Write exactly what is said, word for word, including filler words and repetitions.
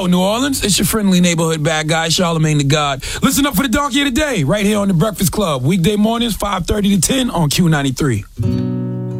Hello, New Orleans. It's your friendly neighborhood bad guy, Charlamagne the God. Listen up for the donkey of the day right here on The Breakfast Club. Weekday mornings, five thirty to ten on Q ninety-three.